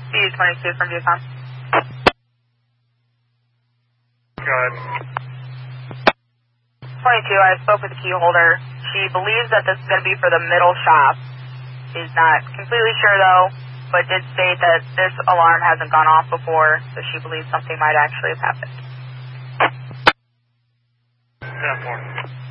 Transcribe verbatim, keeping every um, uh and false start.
B U twenty-two from Viacom. Go ahead. twenty-two, I spoke with the key holder. She believes that this is going to be for the middle shop. She's not completely sure though, but did state that this alarm hasn't gone off before, so she believes something might actually have happened. ten four.